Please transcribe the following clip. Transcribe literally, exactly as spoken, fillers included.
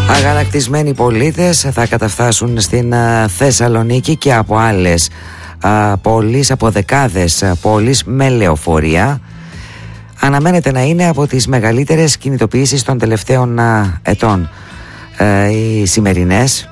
Αγανακτισμένοι πολίτες θα καταφτάσουν στην Θεσσαλονίκη και από άλλες πόλεις, από δεκάδες πόλεις με λεωφορεία. Αναμένεται να είναι από τις μεγαλύτερες κινητοποιήσεις των τελευταίων ετών. Οι σημερινές